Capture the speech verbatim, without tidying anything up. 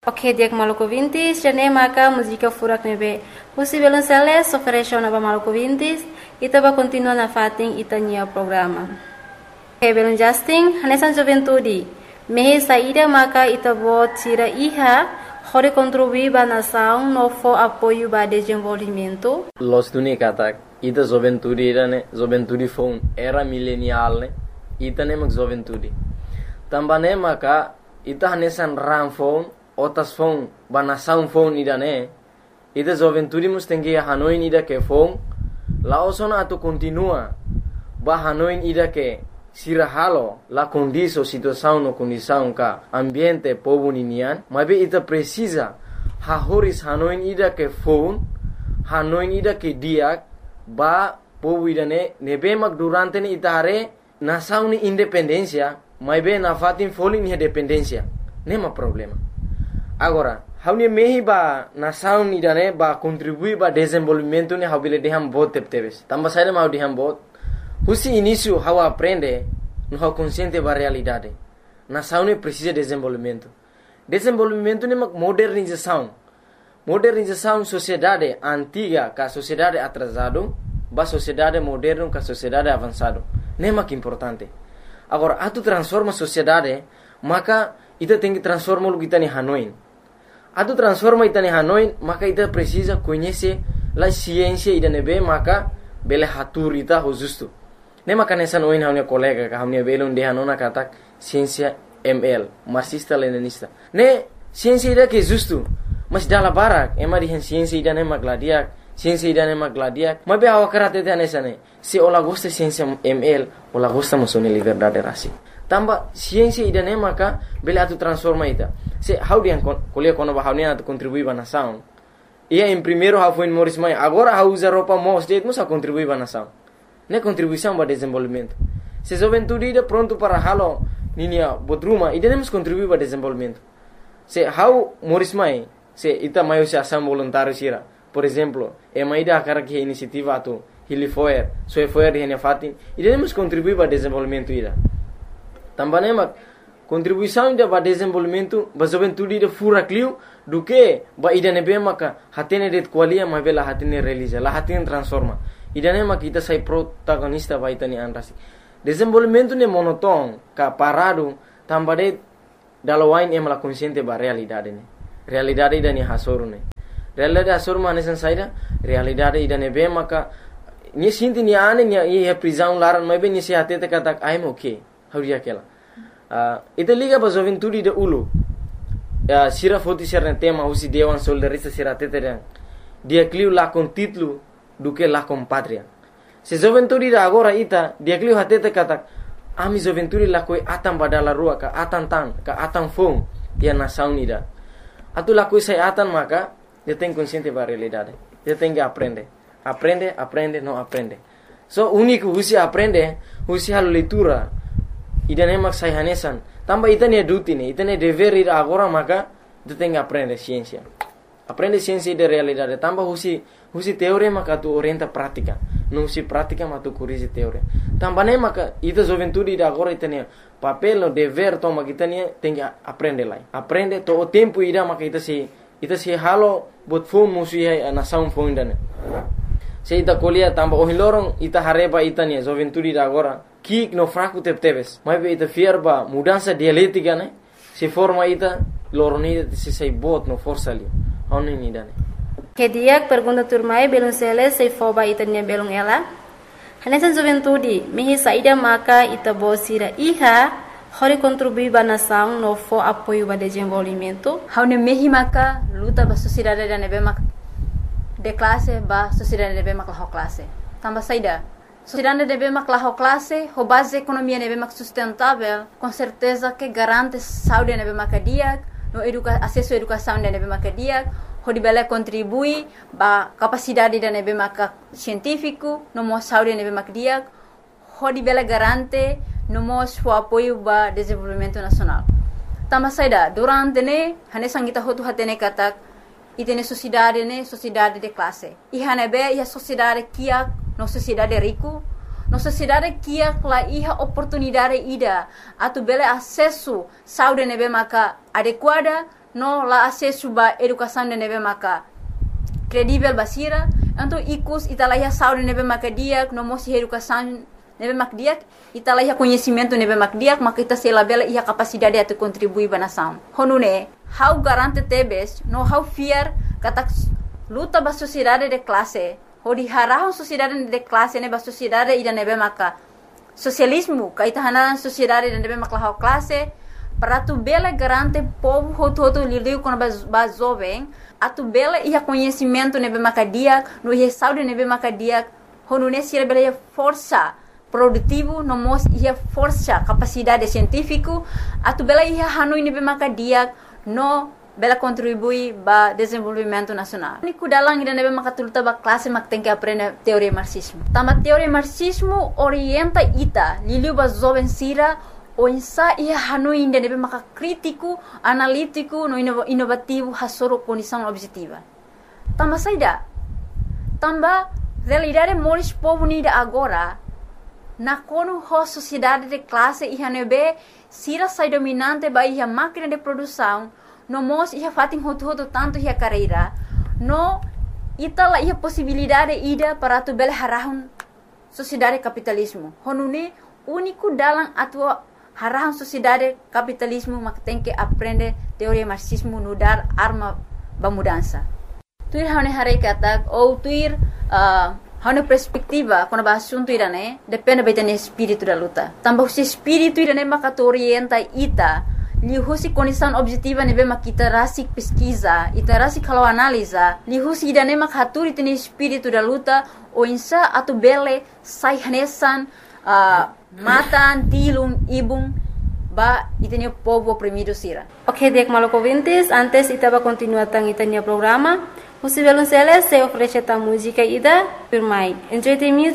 Ok, dia Maluku Vintis, jane maka música furak nebe. Husi belum seles, oferecer na Maluku Vintis, ita ba continua na fating ita nia programa. Ok, belum Justin, hanesan juventude. Mehe saída maka ita bo tira iha, hore contribuir ba nação no fo apoio ba desenvolvimento. Los tuni katak, ita juventude ira ne, juventude phone era milenial ne, ita ne mak juventude. Tambane maka ita hanesan ram phone Otas phone, banasaun phone ida ne. Ida juventude mus tengi hanoin ida ke phone. Laosona atu continua. Ba hanoin ida ke sirahalo la condiso situação no condição ka ambiente povo ninian. Mabe ita precisa hahoris hanoin ida ke phone. Hanoin ida ke diak ba povo ida ne nebe mak durante ne ita hare nasaun ni independencia. Mabe na fatin folin ni dependencia. Nema problema. Agora, haunia mehi ba nação ni dane ba contribui ba desenvolvimento ne haubile deham bot tepteves. Tamba saída mau deham bot. Husi início hau aprende no hau consciente ba realidade. Nação ne precisa desenvolvimento. Desenvolvimento ne mak modernização. Modernização sociedade antiga ka sociedade atrasado ba sociedade moderno ka sociedade avançado. Ne mak importante. Agora, atu transforma sociedade, maka ita tem que transformar o que está em Hanoi. Atu transforma ita em Hanoi, maka ita precisa conhecer a ciência ida nebe, maka bele hatur ita ho justo. Ne maka nessa noin haunia colega ka haunia belon de hanona katak ciência M L, marxista leninista. Ne ciência ida que justo, mas dala barak, ema di ciência ida ne magladiak, ciência ida ne magladiak. Mabe hawa karate te nessa ne. Se ola gosta ciência M L, ola gosta musone liberdade rasi. Tamba ciência ida ne maka bele atu transforma ita. Se how dia kuliah kono ba haunia atu contribui ba nação. Ia em primeiro how foi Morris Mai, agora how usa roupa mos det musa contribui ba nação. Ne contribuição ba desenvolvimento. Se juventude ida pronto para halo ninia bodruma ida ne mus contribui ba desenvolvimento. Se how Morris Mai, se ita maio se ação voluntário sira. Por exemplo, e mai da cara que iniciativa atu Hilifoer, so foer de fatin, ida ne mus contribui ba desenvolvimento ida. Também mak contribuição ida ba desenvolvimento ba juventude ida fura clio do que ba ida nebe maka hatene det qualia ma bela hatene realiza la hatene transforma ida ne mak ita sai protagonista ba ita ni anrasi desenvolvimento ne monoton ka parado tambade dalawain em la consciente ba realidade ne realidade ida ni hasoru ne realidade hasoru mane san saida realidade ida nebe maka ni sinti ni ane ni e prisão laran ma be ni se hatete katak I'm okay hauria kela uh, ita liga ba juventude de ulu uh, sira foti serna tema usi dewan soldarista sira teteren dia cliu la con titlu do que la con patria se juventude da agora ita dia cliu hatete katak ami juventude la koi atam badala rua ka atan tan ka atan fong dia nação ida atu la koi sai atan maka dia tem consciente ba realidade dia tem que aprender aprende aprende não aprende so único usi aprende usi halo leitura ida ne mak sai hanesan tamba ita ne duty ne ita ne dever ida agora maka tu tem que aprender ciência aprende ciência de realidade tamba husi husi teoria maka tu orienta prática não husi prática mas tu corrige teoria tamba ne maka ita juventude ida agora ita ne papel no dever toma kita ne tem que aprender lá aprende to o tempo ida maka ita se ita se halo bot phone musi hai nação phone dane se ita colia tamba o hilorong ita hareba ita ne juventude ida agora kik no fraco tepteves mas ita fierba mudança dialética né se forma ita loronida se sei bot no força ali oni ni dane Que dia pergunta turmai belum sele sei foba ita nia belum ela hanesan juventude mehi saída maka ita bosira iha hori contribui ba nação no fo apoio ba desenvolvimento haune mehi maka luta ba sociedade da nebe mak de classe ba sociedade nebe mak la classe tamba saída sociedade deve mak la classe ho base economia deve mak sustentável com certeza que garante saúde deve mak dia no educa acesso à educação deve mak dia ho dibele contribui ba capacidade deve mak científico no mo saúde deve mak dia ho dibele garante no mo o apoio ba desenvolvimento nacional tama saida durante ne hane sangita hotu hatene katak itene sociedade ne sociedade de classe e hanebe ia sociedade kia no sociedade rico no sociedade kia la iha oportunidade ida atu bele acesso saúde nebe maka adequada no la acesso ba educação de nebe maka credível basira, então icus italaiha saúde nebe maka dia, no mosi educação nebe mak dia, italaiha conhecimento nebe mak dia, maka ita sela bela ia capacidade de contribuir ba nação. Honune, how garante tebes, no how fear kata luta ba sociedade de classe, hodi harahon sociedade de classe ne ba sociedade ida nebe maka socialismo, kaita hanaran sociedade de nebe maka how classe, para tu bela garante povo hoto hoto lidiu com ba jovem, a tu bela ia conhecimento nebe maka dia, no ia saúde nebe maka dia, honune sira bela ia força produtivo, no mos ia força capacidade científico, a tu bela ia hanui nebe maka dia, no bela contribui ba desenvolvimento nacional. Niku dalang ida nebe maka tuluta ba classe mak tem que aprender teoria marxismo. Tama teoria marxismo orienta ita, liliu ba jovem sira, o insa ia hanui ida nebe maka crítico, analítico, no inovativo, hasoro condição objetiva. Tama saida, tamba realidade moris povo nida agora, na kono ho sociedade de classe ia nebe sira sai dominante ba ia máquina de produção, no mos ia fatin hoto-hoto tanto ia carreira, no itala ia possibilidade ida para tu bela harahun sociedade capitalismo. Honune único dalam atua harahun sociedade capitalismo mak tem que aprender teoria marxismo no dar arma ba mudança. Tuir hane hare kata ou tuir uh, hane perspectiva quando ba assunto irane depende ba tene espírito da luta. Tambah si espírito irane maka orienta ita lihusi condição objetiva nebe mak kita rasik pesquisa, ita rasik kalau analisa, lihusi idane mak haturi tene espírito da luta o insa atu bele sai hanesan uh, matan tilung ibung ba itene povo oprimido sira. Ok, dek maloko vintis, antes itaba continuar tang itania programa. Você vai se oferecer a música ida, firmai. Enjoy the music.